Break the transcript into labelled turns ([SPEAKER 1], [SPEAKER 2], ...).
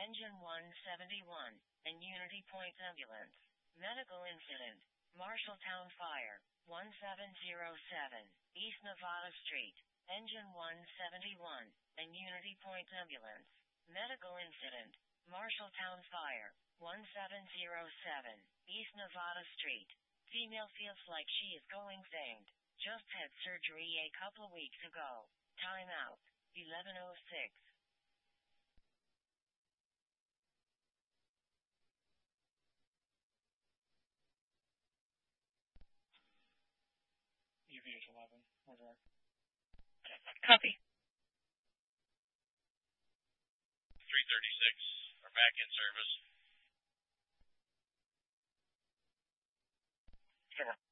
[SPEAKER 1] Engine 171, and Unity Point Ambulance. Medical incident. Marshalltown Fire, 1707, East Nevada Street. Engine 171, and Unity Point Ambulance. Medical incident. Marshalltown Fire, 1707, East Nevada Street. Female feels like she is going faint. Just had surgery a couple weeks ago. Time out. 11:06.
[SPEAKER 2] UVH-11. Order.
[SPEAKER 1] Copy.
[SPEAKER 3] 336. We're back in service.
[SPEAKER 1] Sure.